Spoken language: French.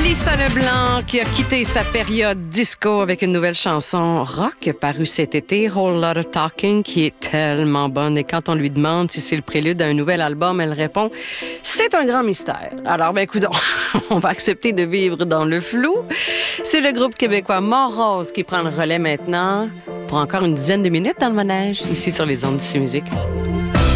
Mélissa Leblanc qui a quitté sa période disco avec une nouvelle chanson rock parue cet été, Whole Lotta Talking, qui est tellement bonne. Et quand on lui demande si c'est le prélude à un nouvel album, elle répond « C'est un grand mystère ». Alors, coudonc, on va accepter de vivre dans le flou. C'est le groupe québécois Mort-Rose qui prend le relais maintenant pour encore une dizaine de minutes dans le manège, ici sur les ondes d'Ici Musique.